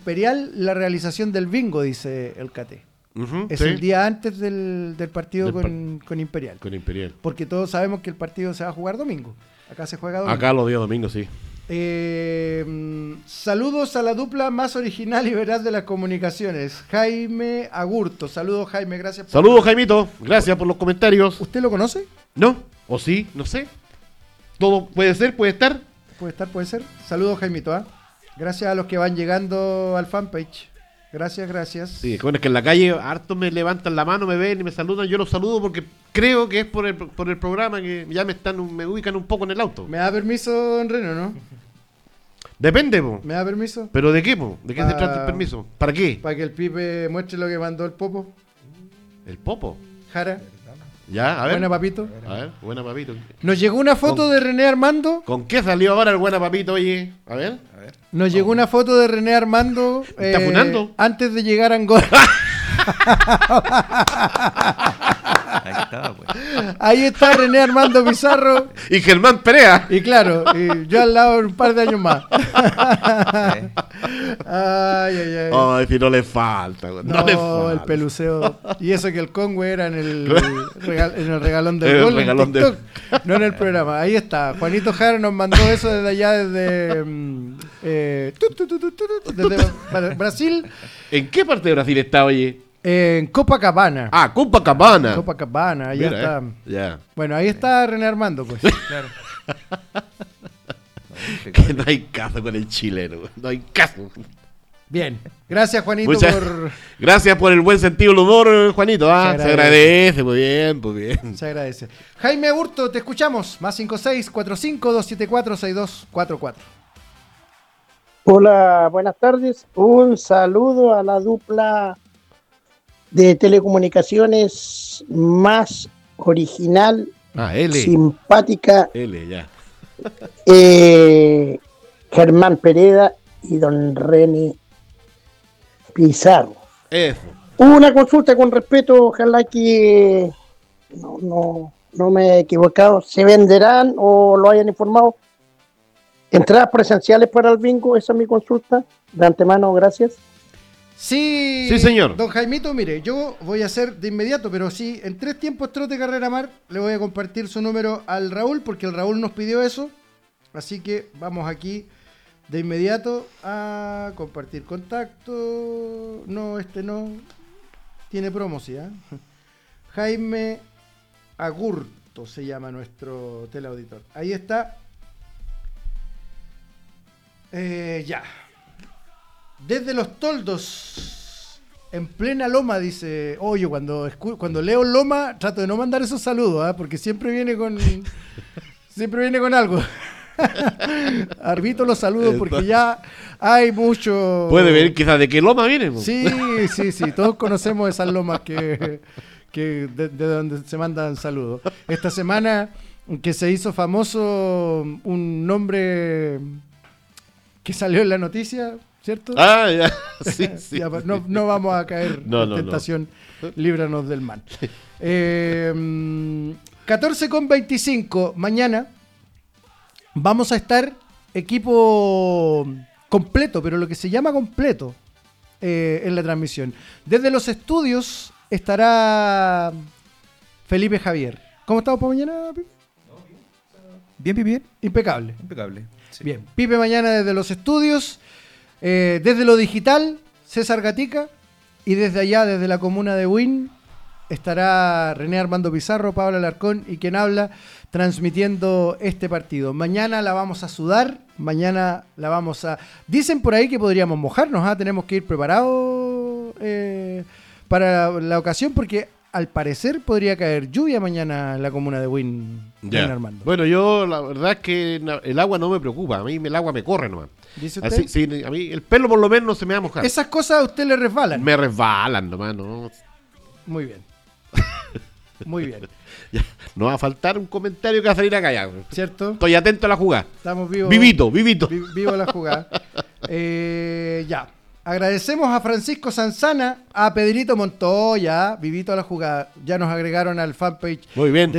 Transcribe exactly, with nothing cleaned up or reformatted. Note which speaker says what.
Speaker 1: Imperial la realización del bingo, dice el K T.
Speaker 2: Uh-huh,
Speaker 1: es
Speaker 2: sí.
Speaker 1: el día antes del, del partido
Speaker 2: Del par-
Speaker 1: con, con Imperial.
Speaker 2: Con Imperial.
Speaker 1: Porque todos sabemos que el partido se va a jugar domingo. Acá se juega domingo.
Speaker 2: Acá los días domingos, sí.
Speaker 1: Eh, mm, saludos a la dupla más original y veraz de las comunicaciones, Jaime Agurto. Saludos, Jaime, gracias. Por
Speaker 2: Saludos, Jaimito. Gracias por los comentarios.
Speaker 1: ¿Usted lo conoce?
Speaker 2: ¿No? ¿O sí? No sé. Todo puede ser, puede estar.
Speaker 1: Puede estar, puede ser. Saludos, Jaimito. ¿ah? Gracias a los que van llegando al fanpage. Gracias, gracias.
Speaker 2: Sí, bueno, es que en la calle harto me levantan la mano, me ven y me saludan. Yo los saludo porque creo que es por el, por el programa que ya me están me ubican un poco en el auto.
Speaker 1: ¿Me da permiso, don Reno, no?
Speaker 2: Depende, po.
Speaker 1: ¿Me da permiso?
Speaker 2: ¿Pero de qué, po? ¿De qué
Speaker 1: Pa-
Speaker 2: se trata el permiso? ¿Para qué?
Speaker 1: Para que el Pipe muestre lo que mandó el Popo.
Speaker 2: ¿El popo?
Speaker 1: Jara.
Speaker 2: Ya, a ver.
Speaker 1: Buena, papito.
Speaker 2: A ver, buena papito.
Speaker 1: Nos llegó una foto
Speaker 2: Con-
Speaker 1: de René Armando.
Speaker 2: ¿Con qué salió ahora el buena papito, oye? A ver.
Speaker 3: A ver.
Speaker 1: Nos llegó una foto de René Armando.
Speaker 2: ¿Me está funando?
Speaker 1: Antes de llegar a Angora.
Speaker 3: Ahí está, pues.
Speaker 1: Ahí está René Armando Pizarro.
Speaker 2: Y Germán Perea.
Speaker 1: Y claro, y yo al lado un par de años más. Ay, ay, ay.
Speaker 2: Ay, si no le falta, güey. No,
Speaker 1: No,
Speaker 2: le falta.
Speaker 1: el peluceo. Y eso que el Congo era en el, regal- en el regalón del
Speaker 2: El
Speaker 1: gol, en
Speaker 2: regalón del-
Speaker 1: TikTok, no en el programa. Ahí está. Juanito Jara nos mandó eso desde allá, desde, mm, eh, tu, tu, tu, tu, tu, tu, desde Bra- Brasil,
Speaker 2: ¿En qué parte de Brasil está, oye?
Speaker 1: en Copacabana.
Speaker 2: Ah, Copacabana.
Speaker 1: Copacabana, allá
Speaker 2: Mira,
Speaker 1: está.
Speaker 2: eh. Ya.
Speaker 1: Bueno, ahí está René Armando, pues.
Speaker 3: Claro.
Speaker 2: Que no hay caso con el chileno, güey. No hay caso.
Speaker 1: Bien. Gracias, Juanito,
Speaker 2: Muchas
Speaker 1: por...
Speaker 2: gracias por el buen sentido del humor, Juanito. Ah,
Speaker 1: Se
Speaker 2: se agradece, muy bien, muy bien.
Speaker 1: Se agradece. Jaime Aburto, te escuchamos. Más cinco seis cuatro cinco dos siete cuatro seis dos cuatro cuatro.
Speaker 4: Hola, buenas tardes. Un saludo a la dupla de telecomunicaciones más original,
Speaker 2: Ah, L.
Speaker 4: simpática,
Speaker 2: L, ya.
Speaker 4: eh, Germán Pereda y don René Pizarro.
Speaker 2: Eso.
Speaker 4: Una consulta con respeto, ojalá que no, no, no me he equivocado. ¿Se venderán o lo hayan informado entradas presenciales para el bingo? Esa es mi consulta. De antemano, gracias.
Speaker 1: Sí,
Speaker 2: Sí, señor.
Speaker 1: Don Jaimito, mire, yo voy a hacer de inmediato, pero sí, en tres tiempos trote carrera mar, le voy a compartir su número al Raúl, porque el Raúl nos pidió eso. Así que vamos aquí de inmediato a compartir contacto. No, este no. Tiene promo, sí, ¿eh? Jaime Agurto se llama nuestro teleauditor. Ahí está. Eh, ya. Desde los toldos, en plena loma, dice. Oye, cuando, escu- cuando leo loma, trato de no mandar esos saludos, ¿ah? Porque siempre viene con. Siempre viene con algo. Arbito los saludos porque ya hay mucho.
Speaker 2: Puede ver quizás de qué loma viene. po.
Speaker 1: Sí, sí, sí. Todos conocemos esas lomas que, que de, de donde se mandan saludos. Esta semana que se hizo famoso un nombre que salió en la noticia, ¿cierto?
Speaker 2: Ah, ya. Sí, sí.
Speaker 1: Ya, no, no vamos a caer
Speaker 2: No,
Speaker 1: en
Speaker 2: no, no.
Speaker 1: tentación. Líbranos del mal. Eh, catorce con veinticinco, mañana vamos a estar equipo completo, pero lo que se llama completo eh, en la transmisión. Desde los estudios estará Felipe Javier. ¿Cómo estamos para mañana, Pipe?
Speaker 3: Bien, bien, bien.
Speaker 1: Impecable.
Speaker 3: Impecable. Sí.
Speaker 1: Bien, Pipe mañana desde los estudios, eh, desde lo digital, César Gatica, y desde allá, desde la comuna de Huin, estará René Armando Pizarro, Pablo Alarcón y quien habla, transmitiendo este partido. Mañana la vamos a sudar, mañana la vamos a... Dicen por ahí que podríamos mojarnos, ¿ah? Tenemos que ir preparados eh, para la ocasión, porque al parecer podría caer lluvia mañana en la comuna de Huin,
Speaker 2: Ya.
Speaker 1: René Armando.
Speaker 2: Bueno, yo la verdad es que na- el agua no me preocupa. A mí el agua me corre nomás.
Speaker 1: ¿Dice usted?
Speaker 2: Así, sí, a mí el pelo por lo menos no se me va a mojar.
Speaker 1: Esas cosas a usted le resbalan.
Speaker 2: Me resbalan nomás, ¿no?
Speaker 1: Muy bien. Muy bien.
Speaker 2: Ya, no va a faltar un comentario que va a salir acá ya.
Speaker 1: ¿Cierto?
Speaker 2: Estoy atento a la jugada.
Speaker 1: Estamos vivos.
Speaker 2: Vivito, vivito.
Speaker 1: vi- vivo la jugada. Eh, ya. Agradecemos a Francisco Sanzana, a Pedrito Montoya, vivito a la jugada. Ya nos agregaron al fanpage
Speaker 2: Muy bien.
Speaker 1: de